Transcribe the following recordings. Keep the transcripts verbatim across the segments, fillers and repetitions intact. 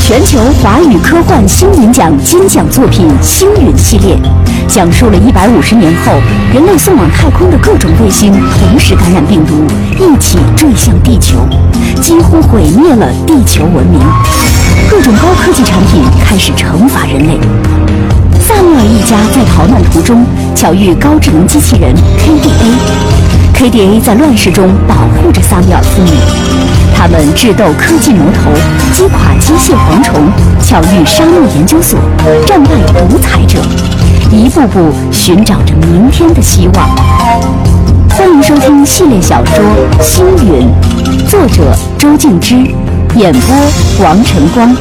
全球华语科幻星云奖金奖作品《星云》系列，讲述了一百五十年后人类送往太空的各种卫星同时感染病毒，一起坠向地球，几乎毁灭了地球文明。各种高科技产品开始惩罚人类。萨缪尔一家在逃难途中巧遇高智能机器人 K D A，K D A 在乱世中保护着萨缪尔父母。他们智斗科技魔头，击垮机械蝗虫，巧遇沙漠研究所，战败独裁者，一步步寻找着明天的希望。欢迎收听系列小说《星云》，作者周静之，演播王晨光。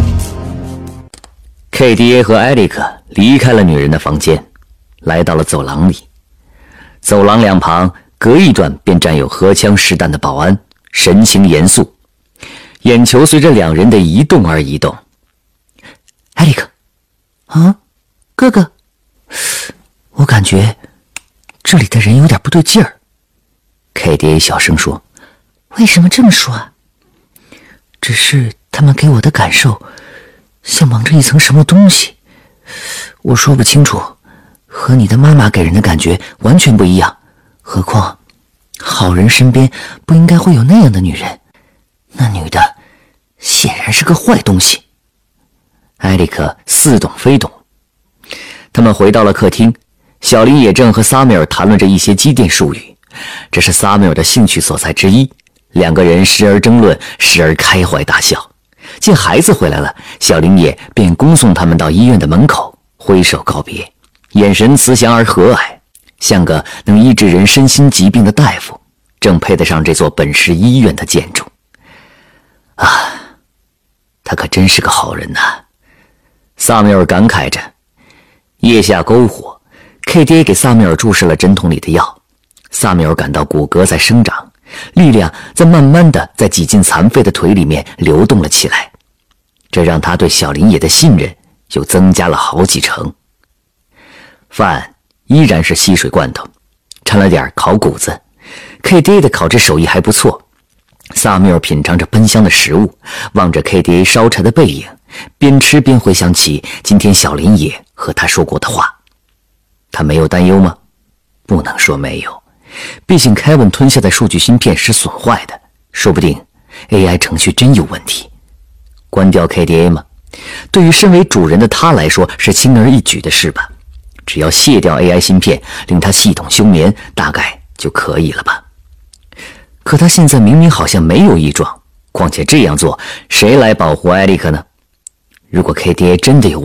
K D A 和艾利克离开了女人的房间，来到了走廊里。走廊两旁隔一段便站有荷枪实弹的保安，神情严肃，眼球随着两人的移动而移动。艾利克，啊，哥哥，我感觉这里的人有点不对劲儿。K D A 小声说：“为什么这么说啊？只是他们给我的感受像蒙着一层什么东西，我说不清楚，和你的妈妈给人的感觉完全不一样。何况好人身边不应该会有那样的女人，那女的显然是个坏东西。”艾利克似懂非懂。他们回到了客厅，小林也正和萨缪尔谈论着一些机电术语，这是萨缪尔的兴趣所在之一。两个人时而争论，时而开怀大笑。见孩子回来了，小林野便恭送他们到医院的门口，挥手告别，眼神慈祥而和蔼，像个能医治人身心疾病的大夫，正配得上这座本市医院的建筑。啊，他可真是个好人呐！萨缪尔感慨着。腋下篝火， K D A 给萨缪尔注射了针筒里的药。萨缪尔感到骨骼在生长，力量在慢慢的在几近残废的腿里面流动了起来，这让他对小林野的信任又增加了好几成。饭依然是稀水罐头，掺了点烤谷子。 K D A 的烤制手艺还不错。萨缪尔品尝着喷香的食物，望着 K D A 烧柴的背影，边吃边回想起今天小林野和他说过的话。他没有担忧吗？不能说没有，毕竟 Kevin 吞下的数据芯片是损坏的，说不定 A I 程序真有问题。关掉 K D A 吗？对于身为主人的他来说是轻而易举的事吧，只要卸掉 A I 芯片，令他系统休眠，大概就可以了吧。可他现在明明好像没有异状，况且这样做谁来保护艾利克呢？如果 K D A 真的有